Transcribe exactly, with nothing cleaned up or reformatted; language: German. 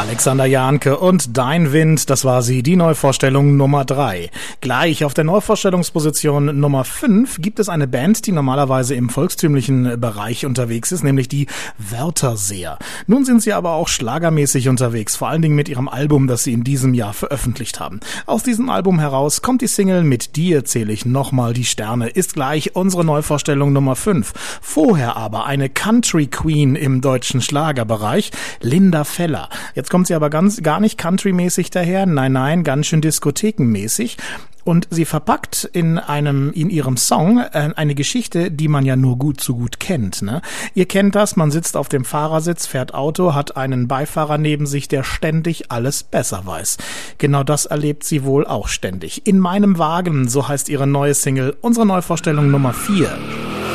Alexander Jahnke und Dein Wind, das war sie, die Neuvorstellung Nummer drei. Gleich auf der Neuvorstellungsposition Nummer fünf gibt es eine Band, die normalerweise im volkstümlichen Bereich unterwegs ist, nämlich die Wörterseer. Nun sind sie aber auch schlagermäßig unterwegs, vor allen Dingen mit ihrem Album, das sie in diesem Jahr veröffentlicht haben. Aus diesem Album heraus kommt die Single Mit dir zähle ich nochmal die Sterne, ist gleich unsere Neuvorstellung Nummer fünf. Vorher aber eine Country Queen im deutschen Schlagerbereich, Linda Feller. Jetzt kommt sie aber ganz gar nicht countrymäßig daher, nein, nein, ganz schön diskothekenmäßig. Und sie verpackt in einem, in ihrem Song äh, eine Geschichte, die man ja nur gut zu gut kennt, ne? Ihr kennt das, man sitzt auf dem Fahrersitz, fährt Auto, hat einen Beifahrer neben sich, der ständig alles besser weiß. Genau das erlebt sie wohl auch ständig. In meinem Wagen, so heißt ihre neue Single, unsere Neuvorstellung Nummer vier.